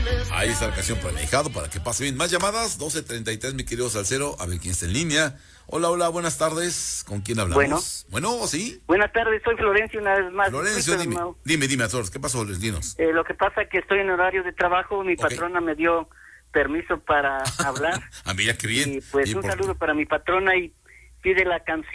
Ahí está la canción para mi ahijado, para que pase bien. Más llamadas, 12:33, mi querido Salcero. A ver quién está en línea. Hola, hola, buenas tardes. ¿Con quién hablamos? Bueno, ¿sí? Buenas tardes, soy Florencio una vez más. Florencio, dime, Azores, ¿qué pasó, dinos? Lo que pasa es que estoy en horario de trabajo, mi patrona me dio permiso para hablar. Mira qué bien. Y pues un saludo para mi patrona y pide la canción.